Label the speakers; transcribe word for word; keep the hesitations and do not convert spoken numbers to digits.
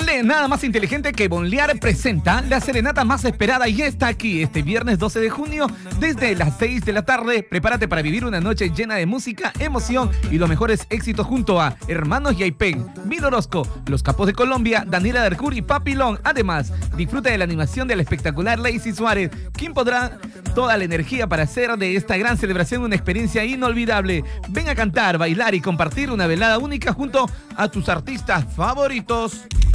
Speaker 1: Ole, nada más inteligente que Bonlear presenta la serenata más esperada y está aquí este viernes doce de junio desde las seis de la tarde. Prepárate para vivir una noche llena de música, emoción y los mejores éxitos junto a Hermanos Yaipen, Mino Orozco, Los Capos de Colombia, Daniela Darcourt y Papilón. Además, disfruta de la animación del espectacular Lazy Suárez, quien podrá toda la energía para hacer de esta gran celebración una experiencia inolvidable. Ven a cantar, bailar y compartir una velada única junto a tus artistas favoritos.